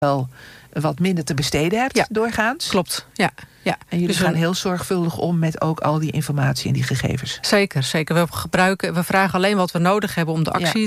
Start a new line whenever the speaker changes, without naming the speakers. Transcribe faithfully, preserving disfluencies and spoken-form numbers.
wel wat minder te besteden hebt
ja,
doorgaans.
Klopt, ja. ja.
En jullie
dus
gaan
we,
heel zorgvuldig om met ook al die informatie en die gegevens.
Zeker, zeker. We gebruiken, we vragen alleen wat we nodig hebben om de actie